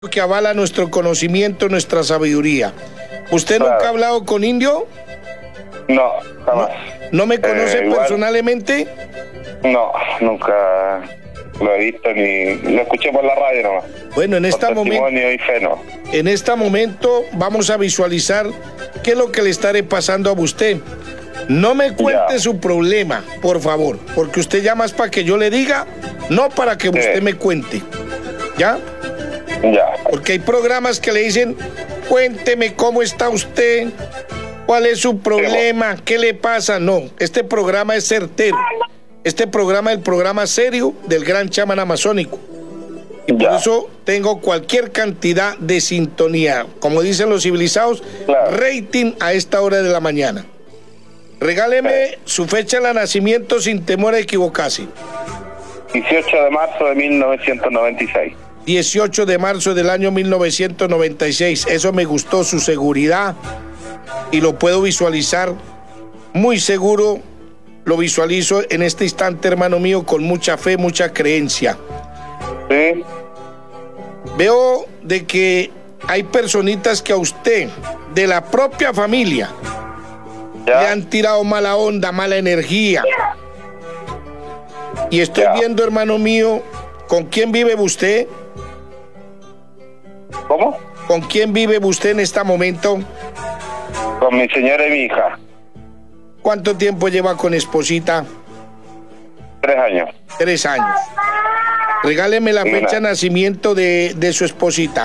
que avala nuestro conocimiento, nuestra sabiduría. ¿Usted Claro. nunca ha hablado con Indio? No, jamás. ¿No me conoce Igual, personalmente? no, nunca lo he visto ni lo escuché por la radio nomás. Bueno, en Por testimonio y fe, no. en este momento vamos a visualizar qué es lo que le estaré pasando a usted. No me cuente Ya. su problema, por favor, porque usted llama es para que yo le diga, no para que usted me cuente. ¿Ya? Ya, Porque hay programas que le dicen, cuénteme cómo está usted, cuál es su problema, qué le pasa. No, este programa es certero. Este programa es el programa serio del gran chamán amazónico. Y por Ya. eso tengo cualquier cantidad de sintonía. Como dicen los civilizados, Claro. rating a esta hora de la mañana. Regáleme su fecha de nacimiento sin temor a equivocarse. 18 de marzo de 1996. 18 de marzo del año 1996. Eso me gustó, su seguridad. Y lo puedo visualizar muy seguro. Lo visualizo en este instante, hermano mío, con mucha fe, mucha creencia. ¿Sí? Veo de que hay personitas que a usted, de la propia familia, le ¿Ya? han tirado mala onda, mala energía. Y estoy Ya. viendo, hermano mío, ¿con quién vive usted? ¿Cómo? ¿Con quién vive usted en este momento? Con mi señora y mi hija. ¿Cuánto tiempo lleva con esposita? 3 años. 3 años. Regáleme la Mira. fecha de nacimiento de su esposita.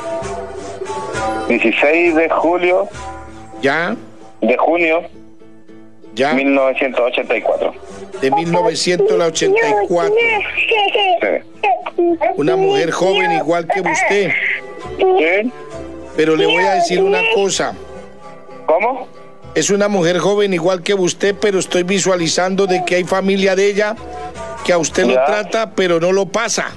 16 de julio, ¿Ya? de junio, ¿Ya? 1984. De 1984. Sí. Una mujer joven igual que usted. ¿Sí? Pero le voy a decir una cosa. ¿Cómo? Es una mujer joven igual que usted, pero estoy visualizando de que hay familia de ella que a usted lo Ya. trata, pero no lo pasa.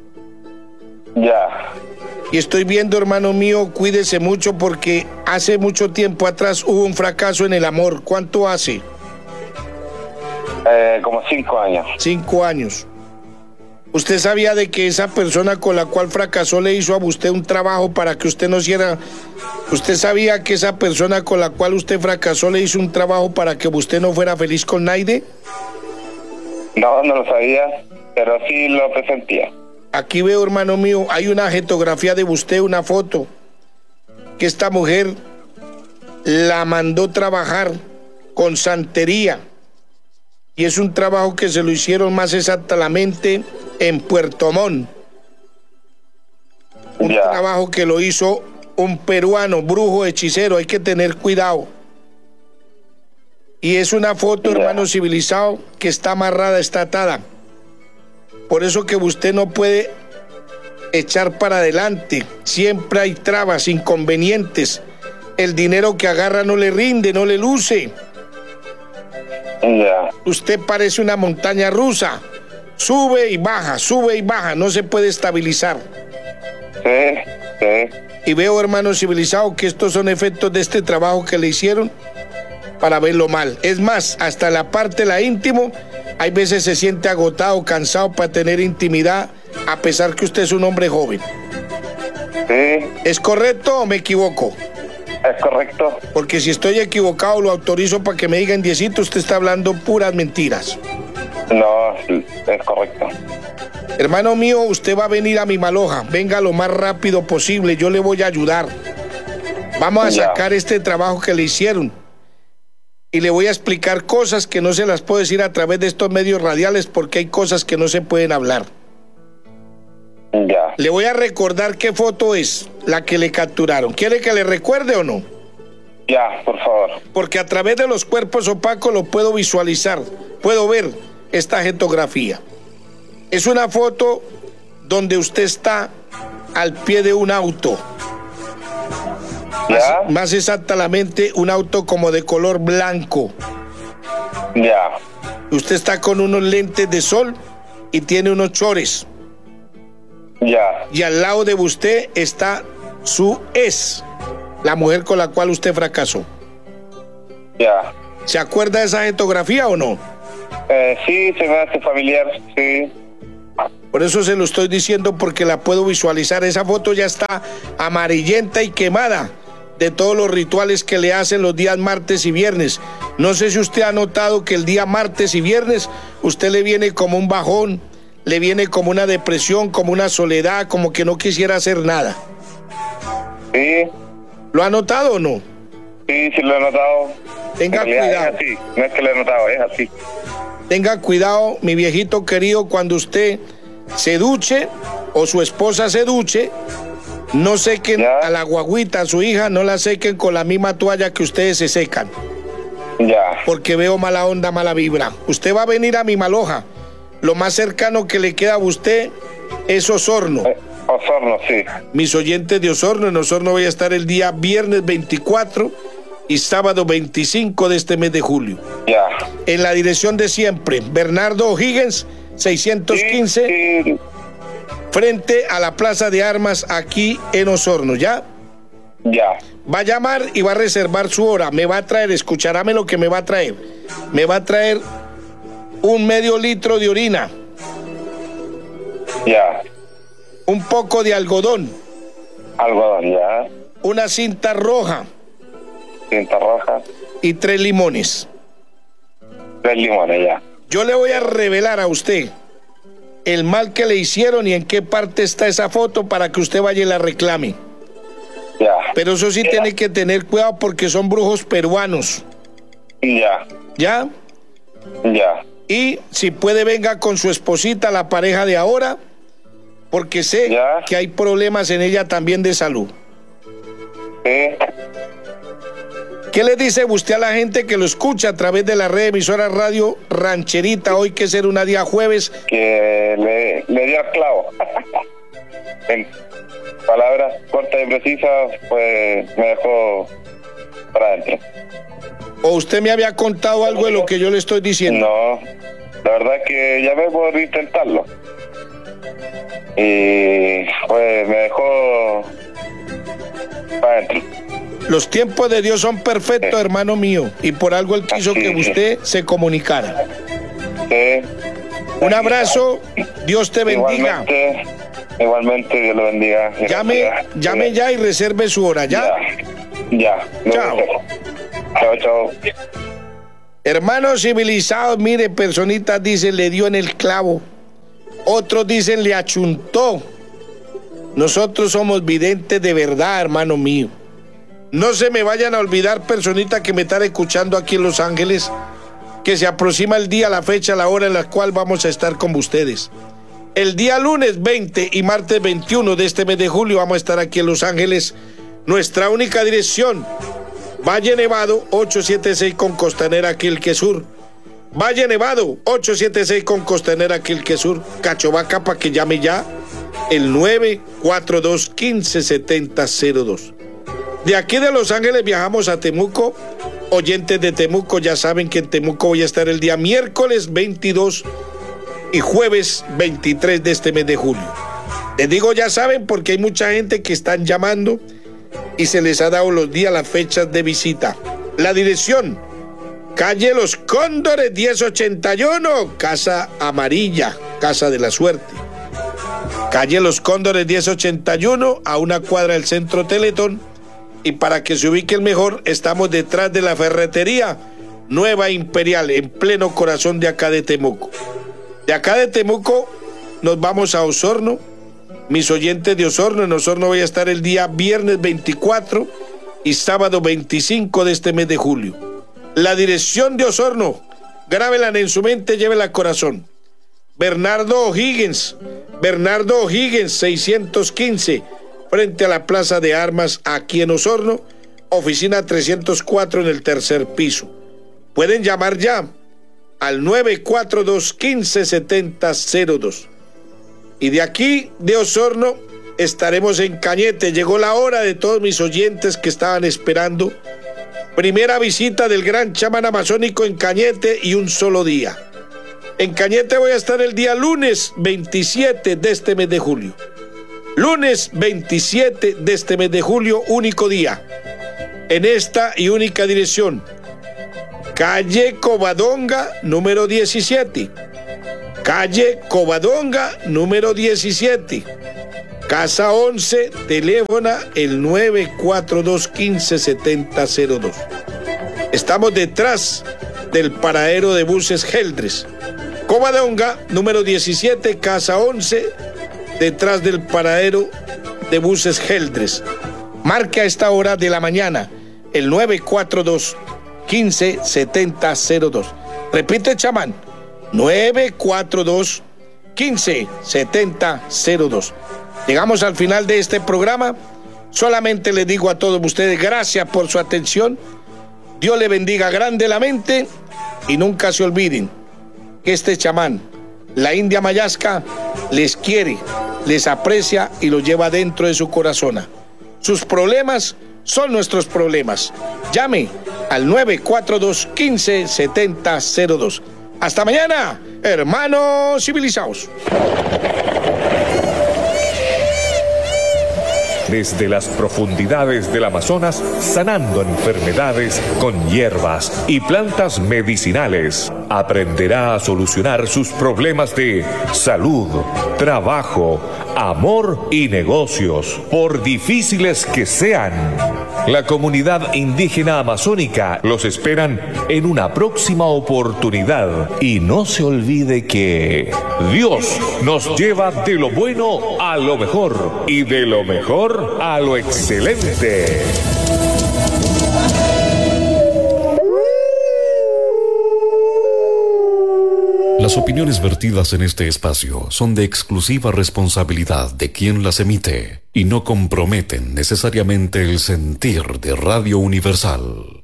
Ya. Y estoy viendo, hermano mío, cuídese mucho porque hace mucho tiempo atrás hubo un fracaso en el amor. ¿Cuánto hace? Como 5 años. 5 años. ¿Usted sabía de que esa persona con la cual fracasó le hizo a usted un trabajo para que usted no hiciera? ¿Usted sabía que esa persona con la cual usted fracasó le hizo un trabajo para que usted no fuera feliz con nadie? No, no lo sabía, pero sí lo presentía. Aquí veo, hermano mío, hay una fotografía de usted, una foto, que esta mujer la mandó trabajar con santería. Y es un trabajo que se lo hicieron más exactamente en Puerto Montt. Un Ya. trabajo que lo hizo un peruano, brujo, hechicero, hay que tener cuidado. Y es una foto, Ya. hermano civilizado, que está amarrada, está atada. Por eso que usted no puede echar para adelante. Siempre hay trabas, inconvenientes. El dinero que agarra no le rinde, no le luce. Ya. Usted parece una montaña rusa. Sube y baja, no se puede estabilizar. Sí, sí. Y veo, hermano civilizado, que estos son efectos de este trabajo que le hicieron para verlo mal. Es más, hasta la parte de la íntimo, hay veces se siente agotado, cansado para tener intimidad, a pesar que usted es un hombre joven. Sí, ¿Es correcto o me equivoco? es correcto. Porque si estoy equivocado, lo autorizo para que me digan, Diecito, usted está hablando puras mentiras. No, es correcto. Hermano mío, usted va a venir a mi Maloja. Venga lo más rápido posible, yo le voy a ayudar. Vamos a Ya. sacar este trabajo que le hicieron. Y le voy a explicar cosas que no se las puedo decir a través de estos medios radiales porque hay cosas que no se pueden hablar. Ya. Le voy a recordar qué foto es la que le capturaron. ¿Quiere que le recuerde o no? Ya, por favor. Porque a través de los cuerpos opacos lo puedo visualizar. Puedo ver esta fotografía. Es una foto donde usted está al pie de un auto. Ya. Más exactamente, un auto como de color blanco. Ya. Usted está con unos lentes de sol y tiene unos chores. Ya. Y al lado de usted está su ex, la mujer con la cual usted fracasó. Ya. ¿Se acuerda de esa fotografía o no? Sí, se me hace familiar, sí. Por eso se lo estoy diciendo, porque la puedo visualizar. Esa foto ya está amarillenta y quemada de todos los rituales que le hacen los días martes y viernes. No sé si usted ha notado que el día martes y viernes usted le viene como un bajón, le viene como una depresión, como una soledad, como que no quisiera hacer nada. Sí. ¿Lo ha notado o no? Sí, sí lo he notado. Tenga cuidado. Es así, no es que lo he notado, es así. Tenga cuidado, mi viejito querido, cuando usted se duche o su esposa se duche, no sequen a la guagüita, a su hija, no la sequen con la misma toalla que ustedes se secan. Ya. Porque veo mala onda, mala vibra. Usted va a venir a mi Maloja. Lo más cercano que le queda a usted es Osorno. Osorno, sí. Mis oyentes de Osorno, en Osorno voy a estar el día viernes 24 y sábado 25 de este mes de julio. Ya. En la dirección de siempre, Bernardo O'Higgins, 615, sí. Frente a la Plaza de Armas aquí en Osorno, ¿ya? Ya. Va a llamar y va a reservar su hora. Me va a traer, escucharáme lo que me va a traer. Me va a traer un medio litro de orina. Ya. Un poco de algodón. Algodón, ya. Una cinta roja. Cinta roja. Y 3 limones. 3 limones, ya. Yo le voy a revelar a usted el mal que le hicieron y en qué parte está esa foto para que usted vaya y la reclame. Ya. Pero eso sí tiene que tener cuidado porque son brujos peruanos. Ya. ¿Ya? Ya. Y si puede, venga con su esposita, la pareja de ahora, porque sé que hay problemas en ella también de salud. Sí. ¿Qué le dice usted a la gente que lo escucha a través de la red emisora Radio Rancherita, hoy que será un día jueves? Que le dio al clavo. En palabras cortas y precisas, pues me dejó para adentro. ¿O usted me había contado algo de lo que yo le estoy diciendo? No, la verdad es que llamé por intentarlo. Y pues me dejó para adentro. Los tiempos de Dios son perfectos, hermano mío, y por algo Él quiso que usted se comunicara. Sí. Un abrazo, Dios te bendiga. Igualmente, Dios lo bendiga. Llame ya y reserve su hora, ¿ya? Ya. Chao. Chao. Hermanos civilizados, mire, personitas dicen le dio en el clavo. Otros dicen le achuntó. Nosotros somos videntes de verdad, hermano mío. No se me vayan a olvidar, personitas que me están escuchando aquí en Los Ángeles, que se aproxima el día, la fecha, la hora en la cual vamos a estar con ustedes. El día lunes 20 y martes 21 de este mes de julio vamos a estar aquí en Los Ángeles. Nuestra única dirección, Valle Nevado 876 con Costanera Quilque Sur. Valle Nevado 876 con Costanera Quilque Sur. Cachovaca, para que llame ya el 942-157002. De aquí de Los Ángeles viajamos a Temuco. Oyentes de Temuco ya saben que en Temuco voy a estar el día miércoles 22 y jueves 23 de este mes de julio. Les digo ya saben porque hay mucha gente que están llamando y se les ha dado los días, las fechas de visita. La dirección, calle Los Cóndores 1081, Casa Amarilla, Casa de la Suerte. Calle Los Cóndores 1081, a una cuadra del Centro Teletón. Y para que se ubiquen mejor, estamos detrás de la ferretería Nueva Imperial, en pleno corazón de acá de Temuco. De acá de Temuco nos vamos a Osorno. Mis oyentes de Osorno, en Osorno voy a estar el día viernes 24 y sábado 25 de este mes de julio. La dirección de Osorno, grábela en su mente, llévela al corazón. Bernardo O'Higgins, 615, frente a la Plaza de Armas, aquí en Osorno, oficina 304 en el tercer piso. Pueden llamar ya al 942-157002. Y de aquí, de Osorno, estaremos en Cañete. Llegó la hora de todos mis oyentes que estaban esperando. Primera visita del gran chamán amazónico en Cañete y un solo día. En Cañete voy a estar el día lunes 27 de este mes de julio. Lunes 27 de este mes de julio, único día. En esta y única dirección. Calle Covadonga, número 17. calle Covadonga, número 17, casa 11, teléfono el 942-157002. Estamos detrás del paradero de buses Geldres. Covadonga, número 17, casa 11, detrás del paradero de buses Geldres. Marque a esta hora de la mañana el 942-157002. Repite, chamán, 942-157002. Llegamos al final de este programa. Solamente les digo a todos ustedes gracias por su atención. Dios le bendiga grandemente y nunca se olviden que este chamán, la India Mayasca, les quiere, les aprecia y los lleva dentro de su corazón. Sus problemas son nuestros problemas. Llame al 942-157002. Hasta mañana, hermanos civilizados. Desde las profundidades del Amazonas, sanando enfermedades con hierbas y plantas medicinales, aprenderá a solucionar sus problemas de salud, trabajo, amor y negocios, por difíciles que sean. La comunidad indígena amazónica los esperan en una próxima oportunidad. Y no se olvide que Dios nos lleva de lo bueno a lo mejor y de lo mejor a lo excelente. Las opiniones vertidas en este espacio son de exclusiva responsabilidad de quien las emite y no comprometen necesariamente el sentir de Radio Universal.